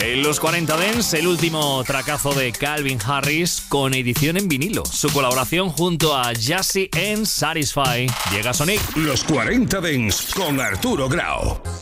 En los 40 Dance, el último tracazo de Calvin Harris con edición en vinilo. Su colaboración junto a Jazzy en Satisfy. Llega Sonic. Los 40 Dance con Arturo Grau.